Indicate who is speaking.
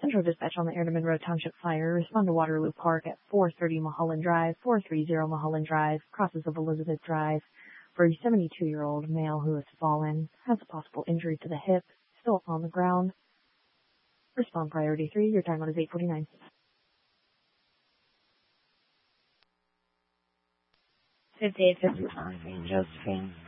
Speaker 1: Central Dispatch on the Air to Monroe Township Fire. Respond to Waterloo Park at 430 Mulholland Drive, 430 Mulholland Drive, crosses of Elizabeth Drive, for a 72-year-old male who has fallen, has a possible injury to the hip, still on the ground. Respond priority 3. Your timeout is 8:49.
Speaker 2: Fifty-eight 59, Josephine.